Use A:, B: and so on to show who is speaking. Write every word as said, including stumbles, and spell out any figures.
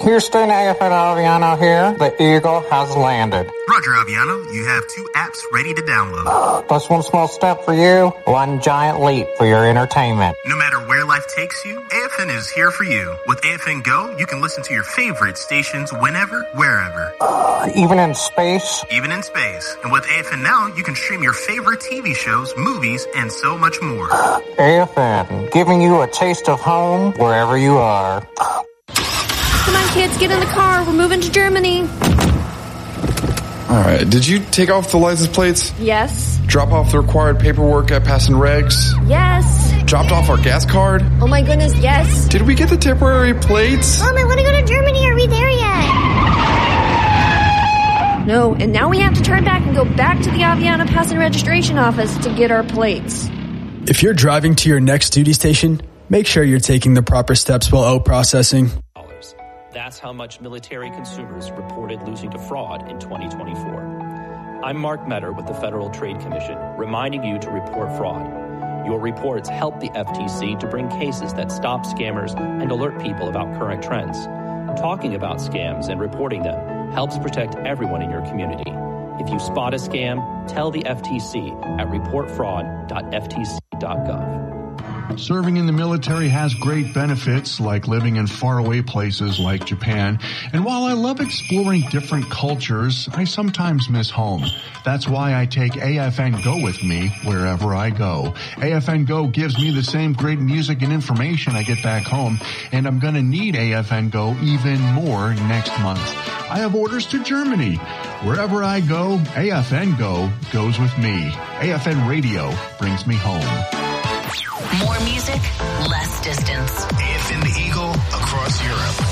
A: Houston, A F N Aviano here. The Eagle has landed.
B: Roger, Aviano. You have two apps ready to download.
A: That's one small step for you, one giant leap for your entertainment.
B: No matter where life takes you, A F N is here for you. With A F N Go, you can listen to your favorite stations whenever, wherever.
A: Uh, even in space?
B: Even in space. And with A F N Now, you can stream your favorite T V shows, movies, and so much more.
A: A F N, giving you a taste of home wherever you are.
C: Come on, kids, get in the car. We're moving to Germany.
D: All right. Did you take off the license plates?
C: Yes.
D: Drop off the required paperwork at Passing Regs?
C: Yes.
D: Dropped off our gas card?
C: Oh my goodness, yes.
D: Did we get the temporary plates?
E: Mom, I want to go to Germany. Are we there yet?
C: No, and now we have to turn back and go back to the Aviano Pass and Registration Office to get our plates.
F: If you're driving to your next duty station, make sure you're taking the proper steps while O processing.
G: That's how much military consumers reported losing to fraud in twenty twenty-four. I'm Mark Metter with the Federal Trade Commission, reminding you to report fraud. Your reports help the F T C to bring cases that stop scammers and alert people about current trends. Talking about scams and reporting them helps protect everyone in your community. If you spot a scam, tell the F T C at report fraud dot f t c dot gov.
H: Serving in the military has great benefits, like living in faraway places like Japan. And while I love exploring different cultures, I sometimes miss home. That's why I take A F N Go with me wherever I go. A F N Go gives me the same great music and information I get back home, and I'm going to need A F N Go even more next month. I have orders to Germany. Wherever I go, A F N Go goes with me. A F N Radio brings me home.
I: More music, less distance.
B: A F N The Eagle,